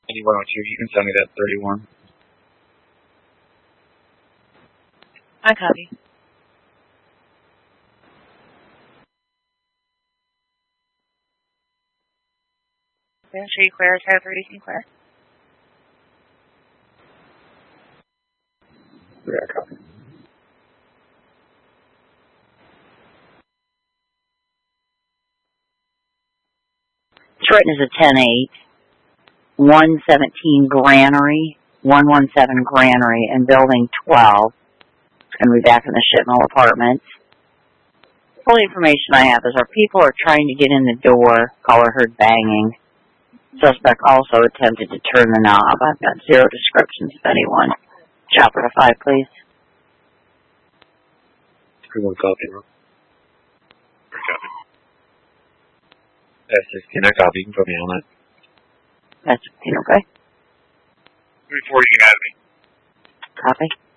9102, you can send me that 31. I copy. Make sure you clear. Try 30, you can clear. Yeah, copy. Trenton is a 10-8, 117 Granary, 117 Granary, and building 12. It's going to be back in the Shitmill Apartments. The only information I have is our people are trying to get in the door. Caller heard banging. Suspect also attempted to turn the knob. I've got 0 descriptions of anyone. Chopper to 5, please. 31 copy, bro. Copy. That's 16, I copy. You can put me on that. That's 16, okay? 34, you can add me. Copy.